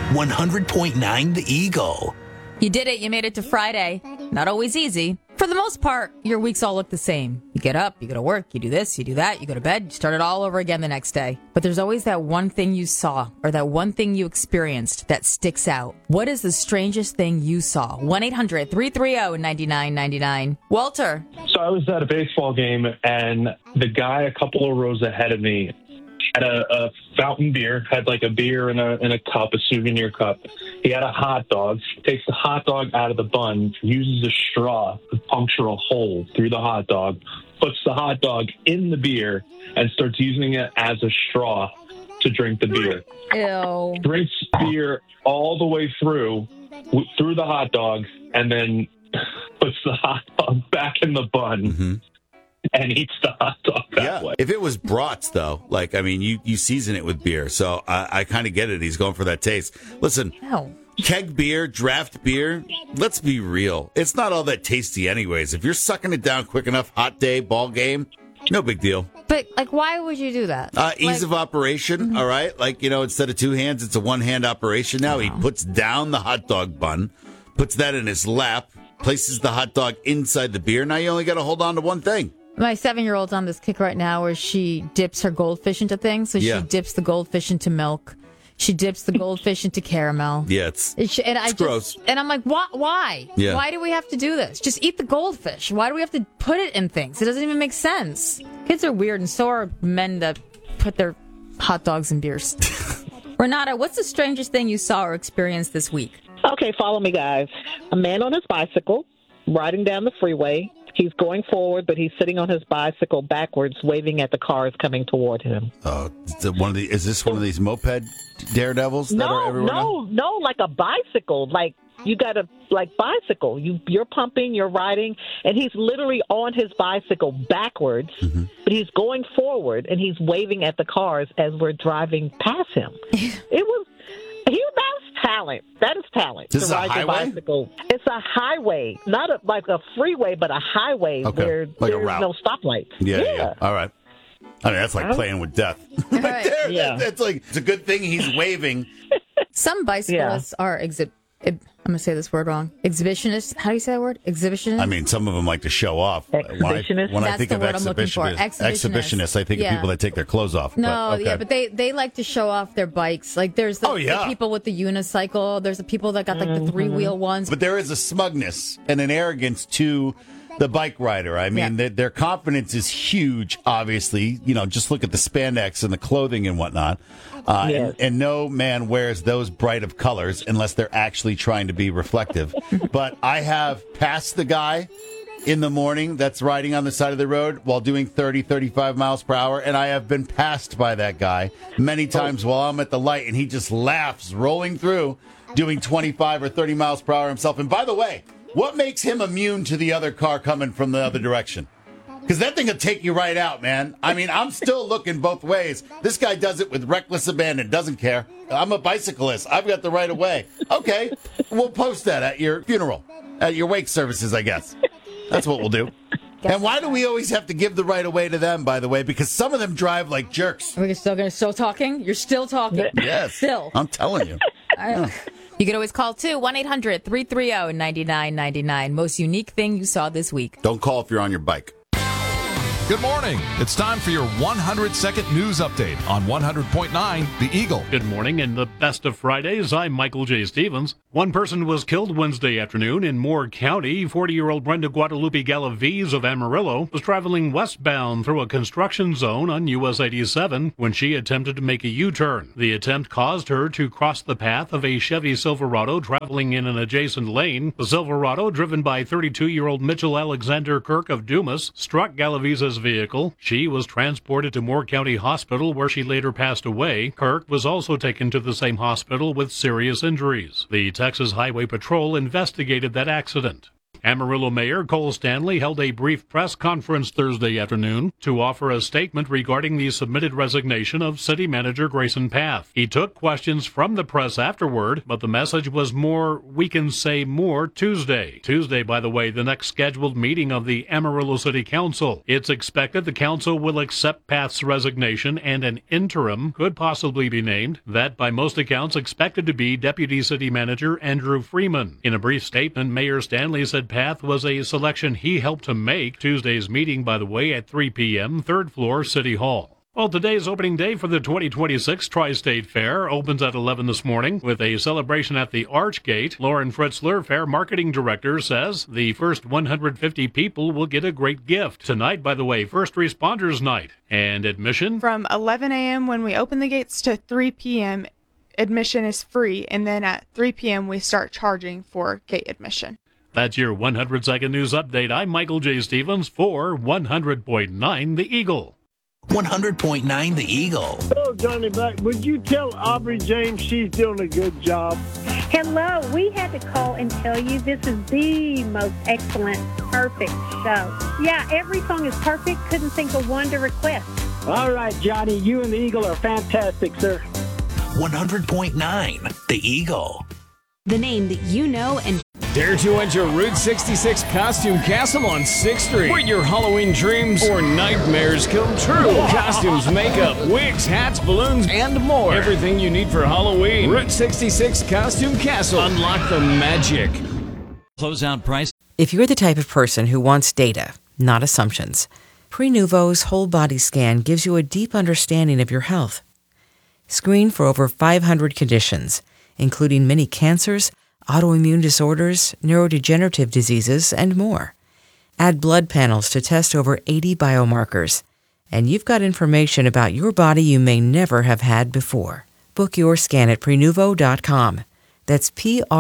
100.9 The Eagle. You did it. You made it to Friday. Not always easy. For the most part, your weeks all look the same. You get up, you go to work, you do this, you do that, you go to bed, you start it all over again the next day. But there's always that one thing you saw or that one thing you experienced that sticks out. What is the strangest thing you saw? 1-800-330-9999. Walter. So I was at a baseball game, and the guy a couple of rows ahead of me had a fountain beer, had like a beer in a cup, a souvenir cup. He had a hot dog, takes the hot dog out of the bun, uses a straw to puncture a hole through the hot dog, puts the hot dog in the beer, and starts using it as a straw to drink the beer. Ew. Drinks beer all the way through the hot dog, and then puts the hot dog back in the bun. Mm-hmm. And eats the hot dog that way. If it was brats, though, you season it with beer. So I kind of get it. He's going for that taste. Listen, keg beer, draft beer, let's be real. It's not all that tasty anyways. If you're sucking it down quick enough, hot day, ball game, no big deal. But, why would you do that? Ease of operation, all right? Instead of two hands, it's a one-hand operation now. He puts down the hot dog bun, puts that in his lap, places the hot dog inside the beer. Now you only got to hold on to one thing. My 7-year-old's on this kick right now where she dips her goldfish into things. So she dips the goldfish into milk. She dips the goldfish into caramel. Yeah, it's gross. And I'm like, why? Yeah. Why do we have to do this? Just eat the goldfish. Why do we have to put it in things? It doesn't even make sense. Kids are weird, and so are men that put their hot dogs in beers. Renata, what's the strangest thing you saw or experienced this week? Okay, follow me, guys. A man on his bicycle riding down the freeway. He's going forward, but he's sitting on his bicycle backwards, waving at the cars coming toward him. Oh, is this one of these moped daredevils that are everywhere now? No, like a bicycle. Like you got a bicycle. You're pumping, you're riding, and he's literally on his bicycle backwards, but he's going forward and he's waving at the cars as we're driving past him. That's talent. That is talent. This is a highway? Bicycle. It's a highway, not a freeway, but a highway where there's no stoplights. Yeah. All right. I mean, that's like playing with death. Right. It's a good thing he's waving. Some bicyclists are I'm going to say this word wrong. Exhibitionists. How do you say that word? Exhibitionist? I mean, some of them like to show off. Exhibitionist? When I think of exhibitionists, I think of people that take their clothes off. But they like to show off their bikes. Like there's the people with the unicycle. There's the people that got the 3-wheel ones. But there is a smugness and an arrogance to the bike rider. I mean, their confidence is huge, obviously. Just look at the spandex and the clothing and whatnot. And no man wears those bright of colors unless they're actually trying to be reflective. But I have passed the guy in the morning that's riding on the side of the road while doing 30, 35 miles per hour. And I have been passed by that guy many times while I'm at the light. And he just laughs, rolling through, doing 25 or 30 miles per hour himself. And by the way, what makes him immune to the other car coming from the other direction? Because that thing will take you right out, man. I mean, I'm still looking both ways. This guy does it with reckless abandon, doesn't care. I'm a bicyclist. I've got the right of way. Okay, we'll post that at your funeral, at your wake services, I guess. That's what we'll do. And why do we always have to give the right of way to them, by the way? Because some of them drive like jerks. Are we still talking? You're still talking? Yes. Still. I'm telling you. You can always call, too, 1-800-330-9999. Most unique thing you saw this week. Don't call if you're on your bike. Good morning. It's time for your 100-second news update on 100.9 The Eagle. Good morning, and the best of Fridays. I'm Michael J. Stevens. One person was killed Wednesday afternoon in Moore County. 40-year-old Brenda Guadalupe Galaviz of Amarillo was traveling westbound through a construction zone on US 87 when she attempted to make a U-turn. The attempt caused her to cross the path of a Chevy Silverado traveling in an adjacent lane. The Silverado, driven by 32-year-old Mitchell Alexander Kirk of Dumas, struck Galaviz's vehicle. She was transported to Moore County Hospital, where she later passed away. Kirk was also taken to the same hospital with serious injuries. The Texas Highway Patrol investigated that accident. Amarillo Mayor Cole Stanley held a brief press conference Thursday afternoon to offer a statement regarding the submitted resignation of City Manager Grayson Path. He took questions from the press afterward, but the message was more, we can say more, Tuesday. Tuesday, by the way, the next scheduled meeting of the Amarillo City Council. It's expected the council will accept Path's resignation and an interim could possibly be named. That, by most accounts, expected to be Deputy City Manager Andrew Freeman. In a brief statement, Mayor Stanley said Path was a selection he helped to make. Tuesday's meeting, by the way, at 3 p.m., 3rd floor, City Hall. Well, today's opening day for the 2026 Tri-State Fair opens at 11 this morning with a celebration at the Archgate. Lauren Fritzler, Fair Marketing Director, says the first 150 people will get a great gift. Tonight, by the way, First Responders Night. And admission? From 11 a.m. when we open the gates to 3 p.m., admission is free. And then at 3 p.m., we start charging for gate admission. That's your 100-second news update. I'm Michael J. Stevens for 100.9 The Eagle. 100.9 The Eagle. Hello, Johnny Black. Would you tell Aubrey James she's doing a good job? Hello. We had to call and tell you this is the most excellent, perfect show. Yeah, every song is perfect. Couldn't think of one to request. All right, Johnny. You and the Eagle are fantastic, sir. 100.9 The Eagle. The name that you know and dare to enter Route 66 Costume Castle on 6th Street, where your Halloween dreams or nightmares come true. Costumes, makeup, wigs, hats, balloons, and more. Everything you need for Halloween. Route 66 Costume Castle. Unlock the magic. Closeout price. If you're the type of person who wants data, not assumptions, Prenuvo's whole body scan gives you a deep understanding of your health. Screen for over 500 conditions, including many cancers, autoimmune disorders, neurodegenerative diseases, and more. Add blood panels to test over 80 biomarkers, and you've got information about your body you may never have had before. Book your scan at Prenuvo.com. That's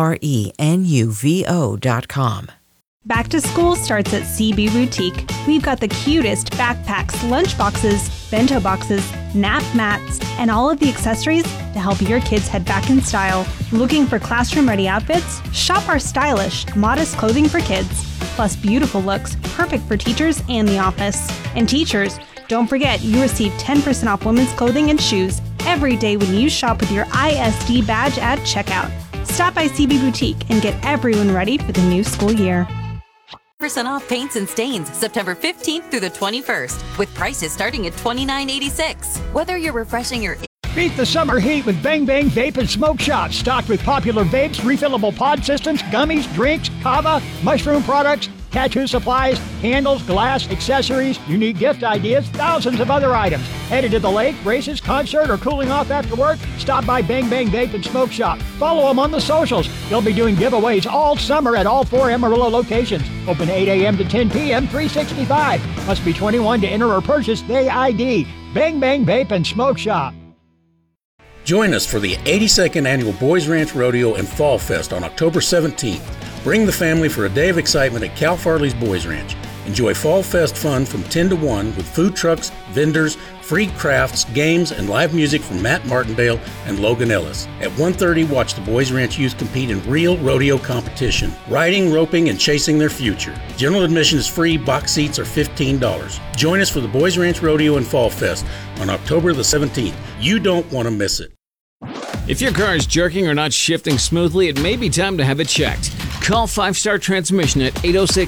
Prenuvo.com. Back to school starts at CB Boutique. We've got the cutest backpacks, lunchboxes, bento boxes, nap mats, and all of the accessories to help your kids head back in style. Looking for classroom-ready outfits? Shop our stylish, modest clothing for kids, plus beautiful looks, perfect for teachers and the office. And teachers, don't forget you receive 10% off women's clothing and shoes every day when you shop with your ISD badge at checkout. Stop by CB Boutique and get everyone ready for the new school year. % off paints and stains September 15th through the 21st, with prices starting at $29.86. Whether you're refreshing your beat the summer heat with Bang Bang Vape and Smoke Shop, stocked with popular vapes, refillable pod systems, gummies, drinks, kava, mushroom products, tattoo supplies, candles, glass, accessories, unique gift ideas, thousands of other items. Headed to the lake, races, concert, or cooling off after work? Stop by Bang Bang Vape and Smoke Shop. Follow them on the socials. They'll be doing giveaways all summer at all 4 Amarillo locations. Open 8 a.m. to 10 p.m., 365. Must be 21 to enter or purchase Day ID. Bang Bang Vape and Smoke Shop. Join us for the 82nd Annual Boys Ranch Rodeo and Fall Fest on October 17th. Bring the family for a day of excitement at Cal Farley's Boys Ranch. Enjoy Fall Fest fun from 10 to 1 with food trucks, vendors, free crafts, games, and live music from Matt Martindale and Logan Ellis. At 1:30, watch the Boys Ranch youth compete in real rodeo competition, riding, roping, and chasing their future. General admission is free, box seats are $15. Join us for the Boys Ranch Rodeo and Fall Fest on October the 17th. You don't want to miss it. If your car is jerking or not shifting smoothly, it may be time to have it checked. Call 5-Star Transmission at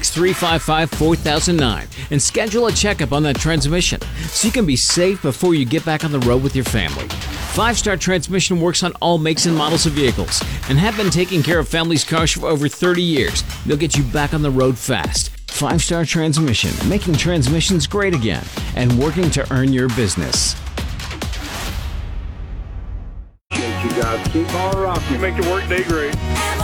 806-355-4009 and schedule a checkup on that transmission so you can be safe before you get back on the road with your family. 5-Star Transmission works on all makes and models of vehicles and have been taking care of families' cars for over 30 years. They'll get you back on the road fast. 5-Star Transmission, making transmissions great again and working to earn your business. You guys keep on rocking. You make the work day great.